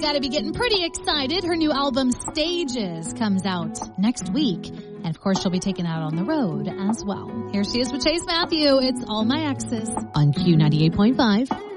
got to be getting pretty excited. Her new album, Stages, comes out next week. And, of course, she'll be taken out on the road as well. Here she is with Chase Matthew. It's All My Exes on Q98.5.